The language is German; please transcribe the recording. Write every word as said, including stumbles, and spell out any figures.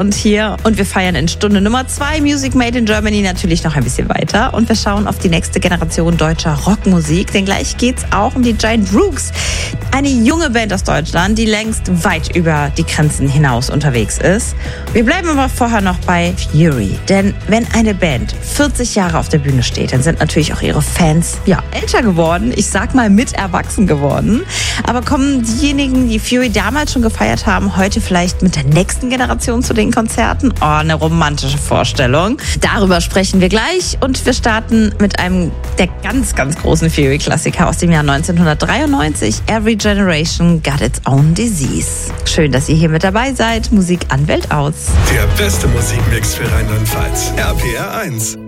und hier und wir feiern in Stunde Nummer zwei Music Made in Germany natürlich noch ein bisschen weiter und wir schauen auf die nächste Generation deutscher Rockmusik, denn gleich geht's auch um die Giant Rooks, eine junge Band aus Deutschland, die längst weit über die Grenzen hinaus unterwegs ist. Wir bleiben aber vorher noch bei Fury, denn wenn eine Band vierzig Jahre auf der Bühne steht, dann sind natürlich auch ihre Fans ja älter geworden, ich sag mal mit erwachsen geworden, aber kommen diejenigen, die Fury damals schon gefeiert haben, heute vielleicht mit der nächsten Generation zu den Konzerten? Oh, eine romantische Vorstellung. Darüber sprechen wir gleich und wir starten mit einem der ganz, ganz großen Fury-Klassiker aus dem Jahr neunzehnhundertdreiundneunzig, Every Generation Got Its Own Disease. Schön, dass ihr hier mit dabei seid. Musik an Welt aus. Der beste Musikmix für Rheinland-Pfalz. R P R eins.